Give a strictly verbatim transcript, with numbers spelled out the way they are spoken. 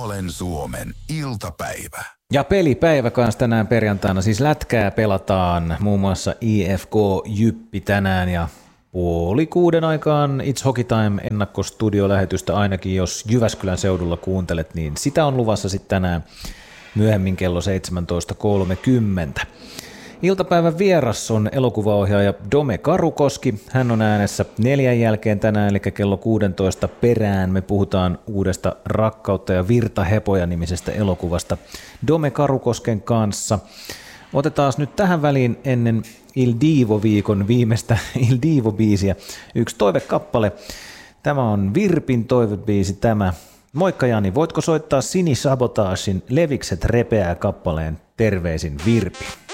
Kappaleen Suomen iltapäivä. Ja pelipäivä kanssa tänään perjantaina, siis lätkää pelataan muun muassa I F K Jyppi tänään ja puoli kuuden aikaan It's Hockey Time -ennakkostudiolähetystä ainakin, jos Jyväskylän seudulla kuuntelet, niin sitä on luvassa sitten tänään myöhemmin kello seitsemäntoista kolmekymmentä. Iltapäivän vieras on elokuvaohjaaja Dome Karukoski. Hän on äänessä neljän jälkeen tänään, eli kello kuusitoista perään. Me puhutaan uudesta Rakkautta ja virtahepoja -nimisestä elokuvasta Dome Karukosken kanssa. Otetaan nyt tähän väliin ennen Il Divo-viikon viimeistä Il Divo-biisiä yksi toivekappale. Tämä on Virpin toivebiisi tämä. Moikka Jani, voitko soittaa Sini Sabotagin Levikset repeää -kappaleen? Terveisin Virpi.